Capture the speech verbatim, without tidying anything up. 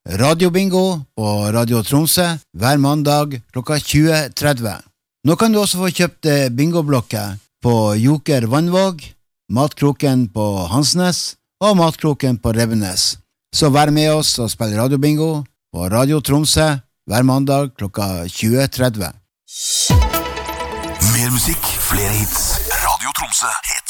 Radiobingo på Radio Tromsø hver mandag klokka tjue tretti. Nå kan du også få kjøpt bingoblokker på Joker Vannvåg, Matkroken på Hansnes og Matkroken på Revenes. Så vær med oss og spill radiobingo på Radio Tromsø hver mandag klokka tjue tretti. Mer musikk, flere hits. Radio Tromsø.